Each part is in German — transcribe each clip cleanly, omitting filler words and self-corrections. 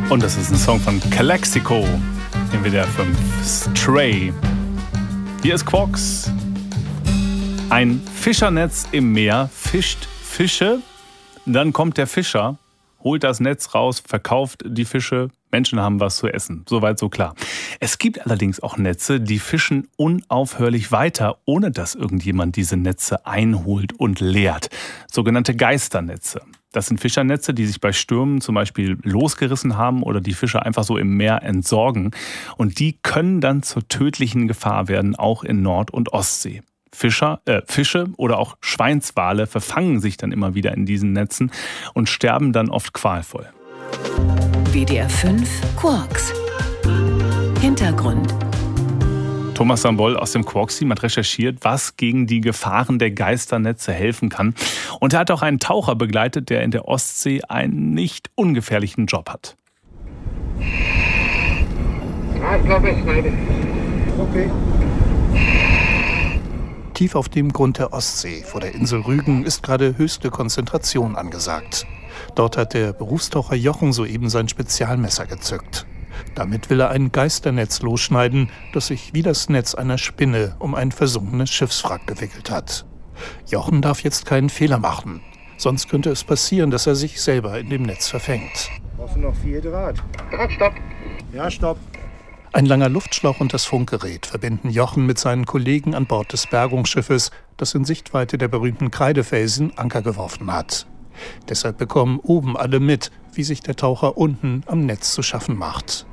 Und das ist ein Song von Calexico, den WDR 5, Stray. Hier ist Quarks. Ein Fischernetz im Meer fischt Fische, dann kommt der Fischer, holt das Netz raus, verkauft die Fische, Menschen haben was zu essen. Soweit so klar. Es gibt allerdings auch Netze, die fischen unaufhörlich weiter, ohne dass irgendjemand diese Netze einholt und leert. Sogenannte Geisternetze. Das sind Fischernetze, die sich bei Stürmen zum Beispiel losgerissen haben oder die Fische einfach so im Meer entsorgen. Und die können dann zur tödlichen Gefahr werden, auch in Nord- und Ostsee. Fische oder auch Schweinswale verfangen sich dann immer wieder in diesen Netzen und sterben dann oft qualvoll. WDR 5 Quarks. Hintergrund. Thomas Sambol aus dem Quarks-Team hat recherchiert, was gegen die Gefahren der Geisternetze helfen kann. Und er hat auch einen Taucher begleitet, der in der Ostsee einen nicht ungefährlichen Job hat. Ich glaube, es schneidet. Okay. Tief auf dem Grund der Ostsee vor der Insel Rügen ist gerade höchste Konzentration angesagt. Dort hat der Berufstaucher Jochen soeben sein Spezialmesser gezückt. Damit will er ein Geisternetz losschneiden, das sich wie das Netz einer Spinne um ein versunkenes Schiffswrack gewickelt hat. Jochen darf jetzt keinen Fehler machen, sonst könnte es passieren, dass er sich selber in dem Netz verfängt. Brauchst du noch 4 Draht? Stopp. Ja, stopp. Ein langer Luftschlauch und das Funkgerät verbinden Jochen mit seinen Kollegen an Bord des Bergungsschiffes, das in Sichtweite der berühmten Kreidefelsen Anker geworfen hat. Deshalb bekommen oben alle mit, wie sich der Taucher unten am Netz zu schaffen macht.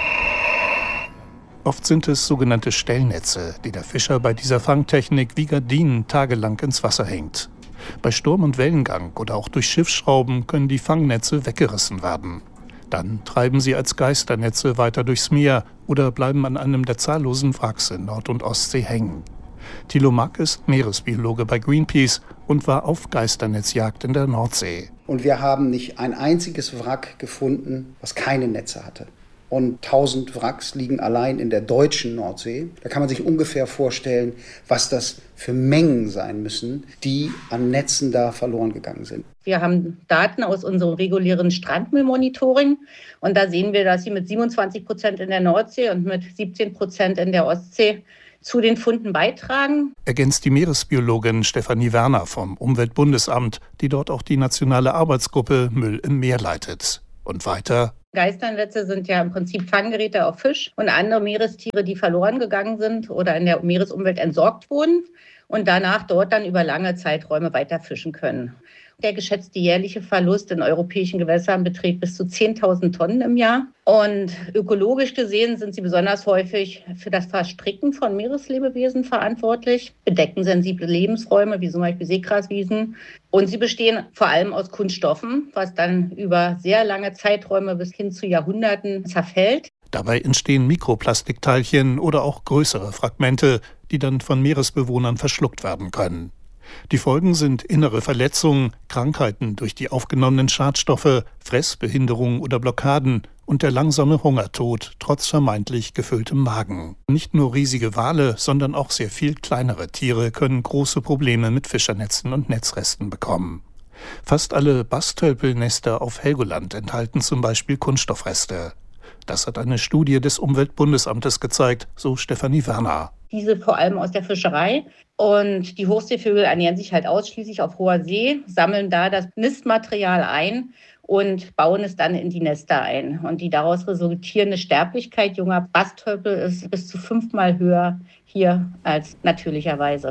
Oft sind es sogenannte Stellnetze, die der Fischer bei dieser Fangtechnik wie Gardinen tagelang ins Wasser hängt. Bei Sturm- und Wellengang oder auch durch Schiffsschrauben können die Fangnetze weggerissen werden. Dann treiben sie als Geisternetze weiter durchs Meer oder bleiben an einem der zahllosen Wracks in Nord- und Ostsee hängen. Thilo Mack ist Meeresbiologe bei Greenpeace und war auf Geisternetzjagd in der Nordsee. Und wir haben nicht ein einziges Wrack gefunden, was keine Netze hatte. Und 1000 Wracks liegen allein in der deutschen Nordsee. Da kann man sich ungefähr vorstellen, was das für Mengen sein müssen, die an Netzen da verloren gegangen sind. Wir haben Daten aus unserem regulären Strandmüllmonitoring. Und da sehen wir, dass sie mit 27% in der Nordsee und mit 17% in der Ostsee zu den Funden beitragen. Ergänzt die Meeresbiologin Stefanie Werner vom Umweltbundesamt, die dort auch die nationale Arbeitsgruppe Müll im Meer leitet. Und weiter: Geisternetze sind ja im Prinzip Fanggeräte auf Fisch und andere Meerestiere, die verloren gegangen sind oder in der Meeresumwelt entsorgt wurden und danach dort dann über lange Zeiträume weiter fischen können. Der geschätzte jährliche Verlust in europäischen Gewässern beträgt bis zu 10.000 Tonnen im Jahr. Und ökologisch gesehen sind sie besonders häufig für das Verstricken von Meereslebewesen verantwortlich, bedecken sensible Lebensräume wie zum Beispiel Seegraswiesen. Und sie bestehen vor allem aus Kunststoffen, was dann über sehr lange Zeiträume bis hin zu Jahrhunderten zerfällt. Dabei entstehen Mikroplastikteilchen oder auch größere Fragmente, die dann von Meeresbewohnern verschluckt werden können. Die Folgen sind innere Verletzungen, Krankheiten durch die aufgenommenen Schadstoffe, Fressbehinderungen oder Blockaden und der langsame Hungertod trotz vermeintlich gefülltem Magen. Nicht nur riesige Wale, sondern auch sehr viel kleinere Tiere können große Probleme mit Fischernetzen und Netzresten bekommen. Fast alle Bastölpelnester auf Helgoland enthalten zum Beispiel Kunststoffreste. Das hat eine Studie des Umweltbundesamtes gezeigt, so Stefanie Werner. Diese vor allem aus der Fischerei. Und die Hochseevögel ernähren sich halt ausschließlich auf hoher See, sammeln da das Nistmaterial ein und bauen es dann in die Nester ein. Und die daraus resultierende Sterblichkeit junger Bastölpel ist bis zu 5-mal höher hier als natürlicherweise.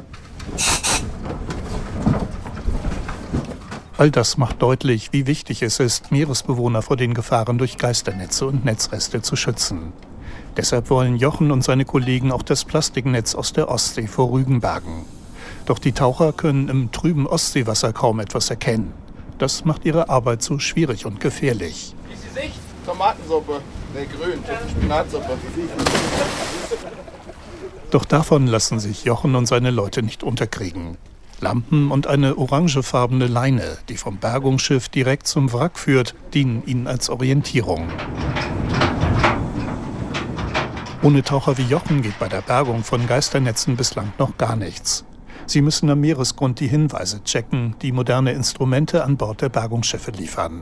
All das macht deutlich, wie wichtig es ist, Meeresbewohner vor den Gefahren durch Geisternetze und Netzreste zu schützen. Deshalb wollen Jochen und seine Kollegen auch das Plastiknetz aus der Ostsee vor Rügen bergen. Doch die Taucher können im trüben Ostseewasser kaum etwas erkennen. Das macht ihre Arbeit so schwierig und gefährlich. Wie ist die Sicht? Tomatensuppe. Nee, grün. Spinatsuppe. Doch davon lassen sich Jochen und seine Leute nicht unterkriegen. Lampen und eine orangefarbene Leine, die vom Bergungsschiff direkt zum Wrack führt, dienen ihnen als Orientierung. Ohne Taucher wie Jochen geht bei der Bergung von Geisternetzen bislang noch gar nichts. Sie müssen am Meeresgrund die Hinweise checken, die moderne Instrumente an Bord der Bergungsschiffe liefern.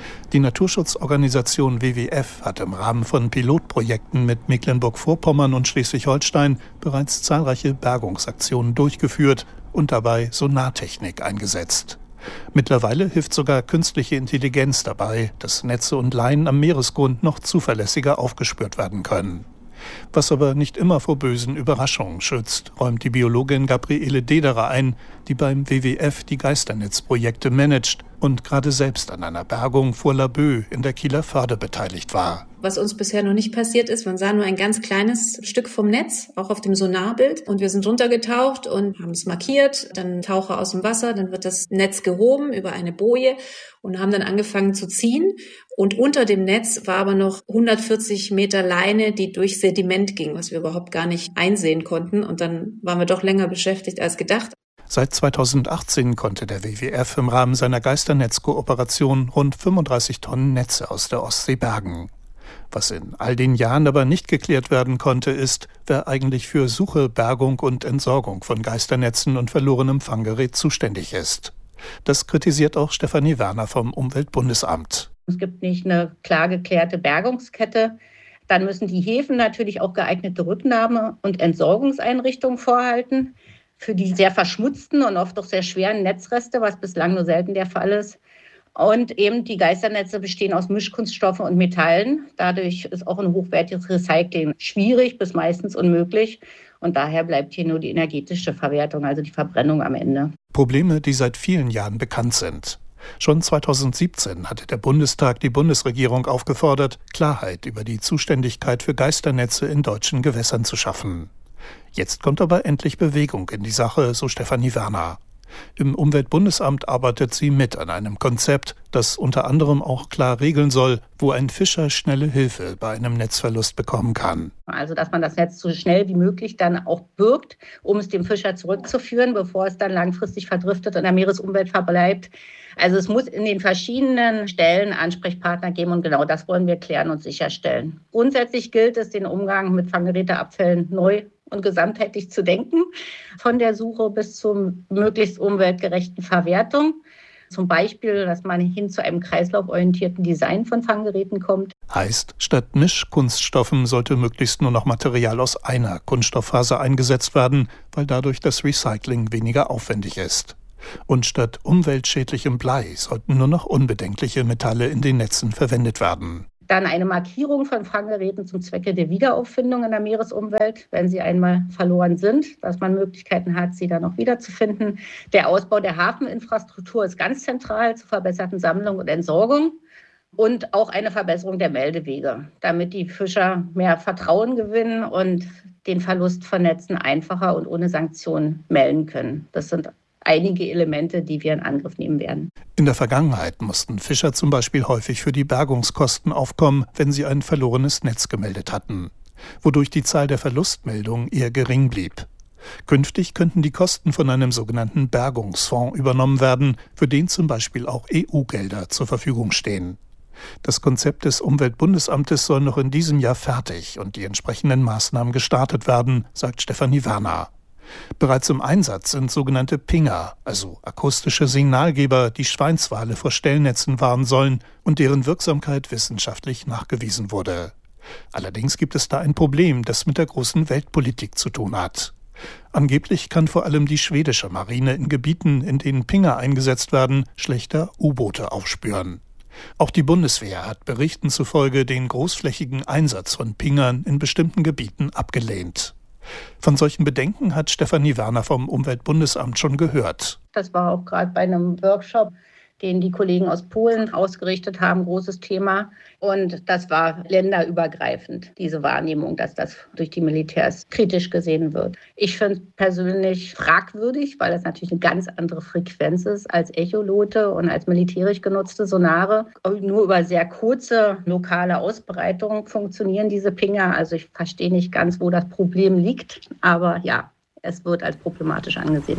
Die Naturschutzorganisation WWF hat im Rahmen von Pilotprojekten mit Mecklenburg-Vorpommern und Schleswig-Holstein bereits zahlreiche Bergungsaktionen durchgeführt und dabei Sonartechnik eingesetzt. Mittlerweile hilft sogar künstliche Intelligenz dabei, dass Netze und Leinen am Meeresgrund noch zuverlässiger aufgespürt werden können. Was aber nicht immer vor bösen Überraschungen schützt, räumt die Biologin Gabriele Dederer ein, die beim WWF die Geisternetzprojekte managt und gerade selbst an einer Bergung vor Laboe in der Kieler Förde beteiligt war. Was uns bisher noch nicht passiert ist, man sah nur ein ganz kleines Stück vom Netz, auch auf dem Sonarbild. Und wir sind runtergetaucht und haben es markiert, dann Taucher aus dem Wasser, dann wird das Netz gehoben über eine Boje und haben dann angefangen zu ziehen. Und unter dem Netz war aber noch 140 Meter Leine, die durch Sediment ging, was wir überhaupt gar nicht einsehen konnten. Und dann waren wir doch länger beschäftigt als gedacht. Seit 2018 konnte der WWF im Rahmen seiner Geisternetz-Kooperation rund 35 Tonnen Netze aus der Ostsee bergen. Was in all den Jahren aber nicht geklärt werden konnte, ist, wer eigentlich für Suche, Bergung und Entsorgung von Geisternetzen und verlorenem Fanggerät zuständig ist. Das kritisiert auch Stefanie Werner vom Umweltbundesamt. Es gibt nicht eine klar geklärte Bergungskette. Dann müssen die Häfen natürlich auch geeignete Rücknahme- und Entsorgungseinrichtungen vorhalten für die sehr verschmutzten und oft auch sehr schweren Netzreste, was bislang nur selten der Fall ist. Und eben die Geisternetze bestehen aus Mischkunststoffen und Metallen. Dadurch ist auch ein hochwertiges Recycling schwierig bis meistens unmöglich. Und daher bleibt hier nur die energetische Verwertung, also die Verbrennung am Ende. Probleme, die seit vielen Jahren bekannt sind. Schon 2017 hatte der Bundestag die Bundesregierung aufgefordert, Klarheit über die Zuständigkeit für Geisternetze in deutschen Gewässern zu schaffen. Jetzt kommt aber endlich Bewegung in die Sache, so Stefanie Werner. Im Umweltbundesamt arbeitet sie mit an einem Konzept, das unter anderem auch klar regeln soll, wo ein Fischer schnelle Hilfe bei einem Netzverlust bekommen kann. Also dass man das Netz so schnell wie möglich dann auch birgt, um es dem Fischer zurückzuführen, bevor es dann langfristig verdriftet und in der Meeresumwelt verbleibt. Also es muss in den verschiedenen Stellen Ansprechpartner geben und genau das wollen wir klären und sicherstellen. Grundsätzlich gilt es, den Umgang mit Fanggeräteabfällen neu und gesamtheitlich zu denken, von der Suche bis zur möglichst umweltgerechten Verwertung. Zum Beispiel, dass man hin zu einem kreislauforientierten Design von Fanggeräten kommt. Heißt, statt Mischkunststoffen sollte möglichst nur noch Material aus einer Kunststofffaser eingesetzt werden, weil dadurch das Recycling weniger aufwendig ist. Und statt umweltschädlichem Blei sollten nur noch unbedenkliche Metalle in den Netzen verwendet werden. Dann eine Markierung von Fanggeräten zum Zwecke der Wiederauffindung in der Meeresumwelt, wenn sie einmal verloren sind, dass man Möglichkeiten hat, sie dann auch wiederzufinden. Der Ausbau der Hafeninfrastruktur ist ganz zentral zur verbesserten Sammlung und Entsorgung. Und auch eine Verbesserung der Meldewege, damit die Fischer mehr Vertrauen gewinnen und den Verlust von Netzen einfacher und ohne Sanktionen melden können. Das sind einige Elemente, die wir in Angriff nehmen werden. In der Vergangenheit mussten Fischer zum Beispiel häufig für die Bergungskosten aufkommen, wenn sie ein verlorenes Netz gemeldet hatten, wodurch die Zahl der Verlustmeldungen eher gering blieb. Künftig könnten die Kosten von einem sogenannten Bergungsfonds übernommen werden, für den zum Beispiel auch EU-Gelder zur Verfügung stehen. Das Konzept des Umweltbundesamtes soll noch in diesem Jahr fertig und die entsprechenden Maßnahmen gestartet werden, sagt Stefanie Werner. Bereits im Einsatz sind sogenannte Pinger, also akustische Signalgeber, die Schweinswale vor Stellnetzen warnen sollen und deren Wirksamkeit wissenschaftlich nachgewiesen wurde. Allerdings gibt es da ein Problem, das mit der großen Weltpolitik zu tun hat. Angeblich kann vor allem die schwedische Marine in Gebieten, in denen Pinger eingesetzt werden, schlechter U-Boote aufspüren. Auch die Bundeswehr hat Berichten zufolge den großflächigen Einsatz von Pingern in bestimmten Gebieten abgelehnt. Von solchen Bedenken hat Stefanie Werner vom Umweltbundesamt schon gehört. Das war auch gerade bei einem Workshop, den die Kollegen aus Polen ausgerichtet haben, großes Thema. Und das war länderübergreifend, diese Wahrnehmung, dass das durch die Militärs kritisch gesehen wird. Ich finde es persönlich fragwürdig, weil das natürlich eine ganz andere Frequenz ist als Echolote und als militärisch genutzte Sonare. Nur über sehr kurze lokale Ausbreitung funktionieren diese Pinger. Also ich verstehe nicht ganz, wo das Problem liegt. Aber ja, es wird als problematisch angesehen.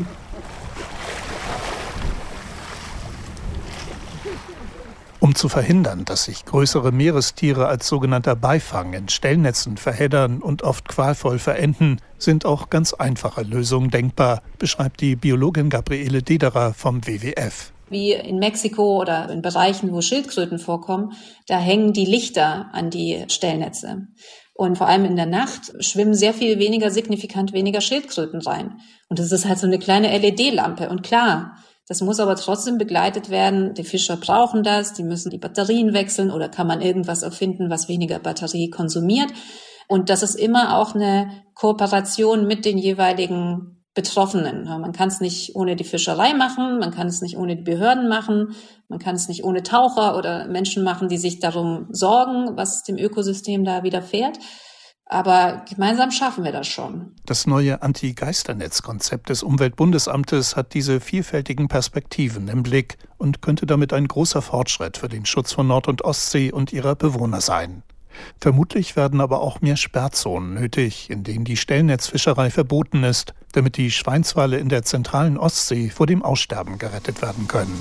Um zu verhindern, dass sich größere Meerestiere als sogenannter Beifang in Stellnetzen verheddern und oft qualvoll verenden, sind auch ganz einfache Lösungen denkbar, beschreibt die Biologin Gabriele Dederer vom WWF. wie in Mexiko oder in Bereichen, wo Schildkröten vorkommen, da hängen die Lichter an die Stellnetze. Und vor allem in der Nacht schwimmen signifikant weniger Schildkröten rein. Und das ist halt so eine kleine LED-Lampe. Und klar, das muss aber trotzdem begleitet werden. Die Fischer brauchen das, die müssen die Batterien wechseln oder kann man irgendwas erfinden, was weniger Batterie konsumiert. Und das ist immer auch eine Kooperation mit den jeweiligen Betroffenen. Man kann es nicht ohne die Fischerei machen, man kann es nicht ohne die Behörden machen, man kann es nicht ohne Taucher oder Menschen machen, die sich darum sorgen, was dem Ökosystem da widerfährt. Aber gemeinsam schaffen wir das schon. Das neue Anti-Geisternetz-Konzept des Umweltbundesamtes hat diese vielfältigen Perspektiven im Blick und könnte damit ein großer Fortschritt für den Schutz von Nord- und Ostsee und ihrer Bewohner sein. Vermutlich werden aber auch mehr Sperrzonen nötig, in denen die Stellnetzfischerei verboten ist, damit die Schweinswale in der zentralen Ostsee vor dem Aussterben gerettet werden können.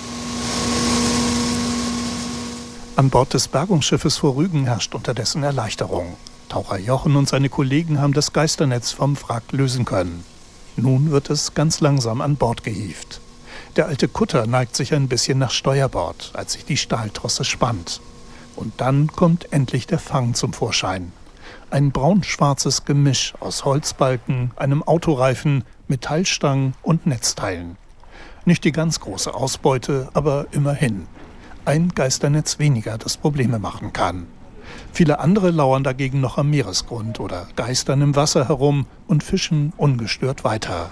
An Bord des Bergungsschiffes vor Rügen herrscht unterdessen Erleichterung. Taucher Jochen und seine Kollegen haben das Geisternetz vom Wrack lösen können. Nun wird es ganz langsam an Bord gehievt. Der alte Kutter neigt sich ein bisschen nach Steuerbord, als sich die Stahltrosse spannt. Und dann kommt endlich der Fang zum Vorschein. Ein braun-schwarzes Gemisch aus Holzbalken, einem Autoreifen, Metallstangen und Netzteilen. Nicht die ganz große Ausbeute, aber immerhin. Ein Geisternetz weniger, das Probleme machen kann. Viele andere lauern dagegen noch am Meeresgrund oder geistern im Wasser herum und fischen ungestört weiter.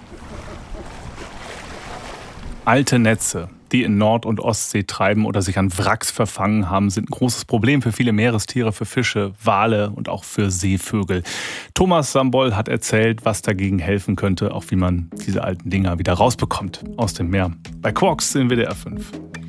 Alte Netze, die in Nord- und Ostsee treiben oder sich an Wracks verfangen haben, sind ein großes Problem für viele Meerestiere, für Fische, Wale und auch für Seevögel. Thomas Sambol hat erzählt, was dagegen helfen könnte, auch wie man diese alten Dinger wieder rausbekommt aus dem Meer. Bei Quarks in WDR 5.